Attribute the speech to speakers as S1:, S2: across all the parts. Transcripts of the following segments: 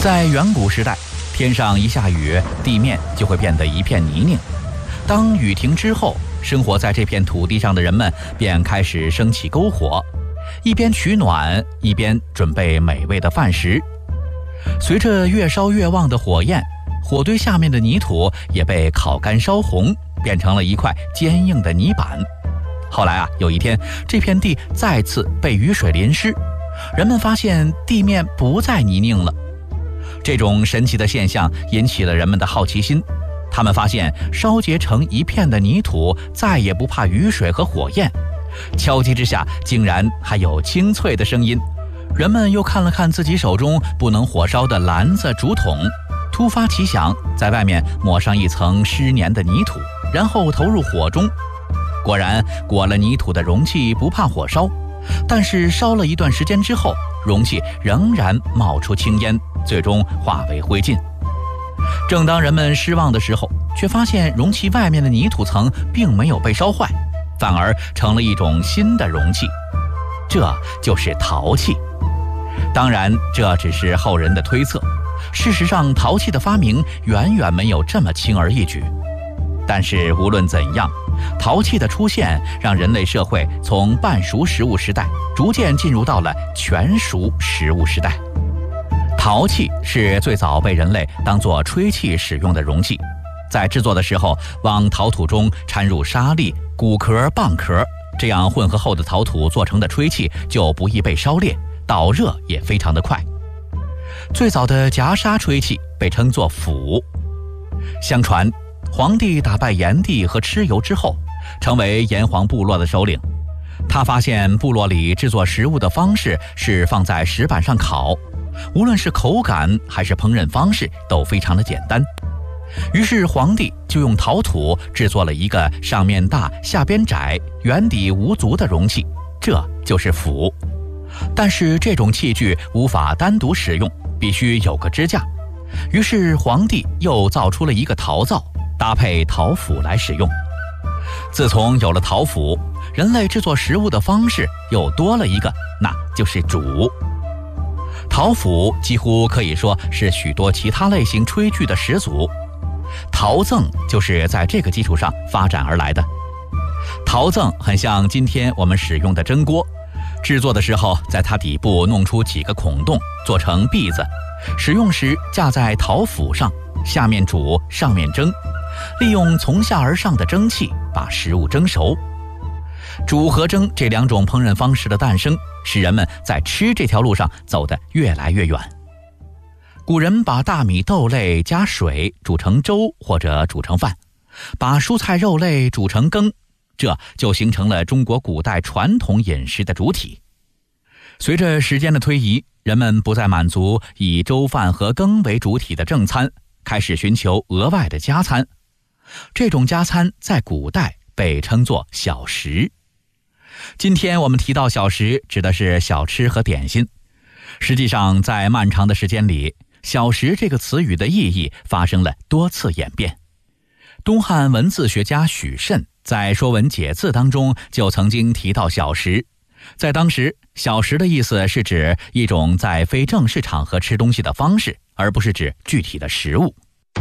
S1: 在远古时代，天上一下雨，地面就会变得一片泥泞。当雨停之后，生活在这片土地上的人们便开始升起篝火，一边取暖，一边准备美味的饭食。随着越烧越旺的火焰，火堆下面的泥土也被烤干烧红，变成了一块坚硬的泥板。后来有一天，这片地再次被雨水淋湿，人们发现地面不再泥泞了。这种神奇的现象引起了人们的好奇心，他们发现烧结成一片的泥土再也不怕雨水和火焰，敲击之下竟然还有清脆的声音。人们又看了看自己手中不能火烧的篮子、竹筒，突发奇想，在外面抹上一层湿黏的泥土，然后投入火中。果然，裹了泥土的容器不怕火烧，但是烧了一段时间之后，容器仍然冒出青烟，最终化为灰烬。正当人们失望的时候，却发现容器外面的泥土层并没有被烧坏，反而成了一种新的容器，这就是陶器。当然，这只是后人的推测，事实上陶器的发明远远没有这么轻而易举。但是无论怎样，陶器的出现让人类社会从半熟食物时代逐渐进入到了全熟食物时代。陶器是最早被人类当作吹气使用的容器，在制作的时候往陶土中掺入沙粒、骨壳、蚌壳，这样混合后的陶土做成的吹气就不易被烧裂，导热也非常的快。最早的夹沙吹气被称作釜。相传黄帝打败炎帝和蚩尤之后，成为炎黄部落的首领。他发现部落里制作食物的方式是放在石板上烤，无论是口感还是烹饪方式都非常的简单。于是黄帝就用陶土制作了一个上面大下边窄、圆底无足的容器，这就是釜。但是这种器具无法单独使用，必须有个支架。于是黄帝又造出了一个陶灶，搭配陶釜来使用。自从有了陶釜，人类制作食物的方式又多了一个，那就是煮。陶釜几乎可以说是许多其他类型炊具的始祖，陶甑就是在这个基础上发展而来的。陶甑很像今天我们使用的蒸锅，制作的时候在它底部弄出几个孔洞，做成篦子，使用时架在陶釜上，下面煮，上面蒸，利用从下而上的蒸汽把食物蒸熟。煮和蒸这两种烹饪方式的诞生，使人们在吃这条路上走得越来越远。古人把大米豆类加水煮成粥或者煮成饭，把蔬菜肉类煮成羹，这就形成了中国古代传统饮食的主体。随着时间的推移，人们不再满足以粥饭和羹为主体的正餐，开始寻求额外的加餐。这种加餐在古代被称作小食。今天我们提到小食，指的是小吃和点心。实际上，在漫长的时间里，小食这个词语的意义发生了多次演变。东汉文字学家许慎在《说文解字》当中就曾经提到小食。在当时，小食的意思是指一种在非正式场合吃东西的方式，而不是指具体的食物。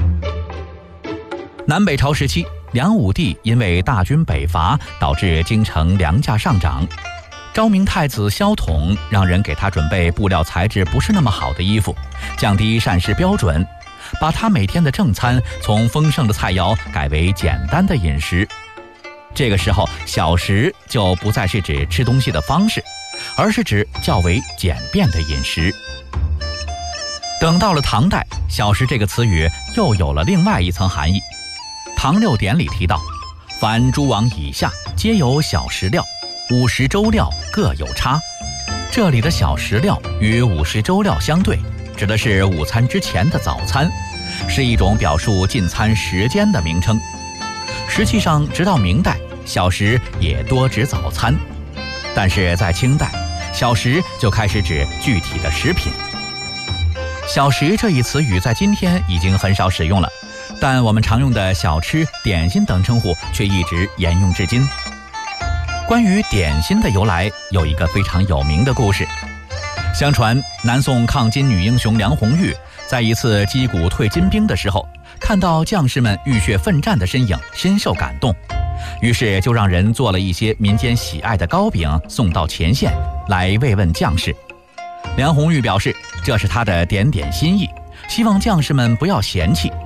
S1: 南北朝时期，梁武帝因为大军北伐，导致京城粮价上涨。昭明太子萧统让人给他准备布料材质不是那么好的衣服，降低膳食标准，把他每天的正餐从丰盛的菜肴改为简单的饮食。这个时候，小食就不再是指吃东西的方式，而是指较为简便的饮食。等到了唐代，小食这个词语又有了另外一层含义。唐六典里提到，凡诸王以下皆有小食料，午时粥料各有差。这里的小食料与午时粥料相对，指的是午餐之前的早餐，是一种表述进餐时间的名称。实际上，直到明代，小食也多指早餐，但是在清代，小食就开始指具体的食品。小食这一词语在今天已经很少使用了，但我们常用的小吃、点心等称呼却一直沿用至今。关于点心的由来，有一个非常有名的故事。 相传南宋抗金女英雄梁红玉在一次击鼓退金兵的时候，看到将士们浴血奋战的身影，深受感动，于是就让人做了一些民间喜爱的糕饼送到前线来慰问将士。梁红玉表示，这是她的点点心意，希望将士们不要嫌弃，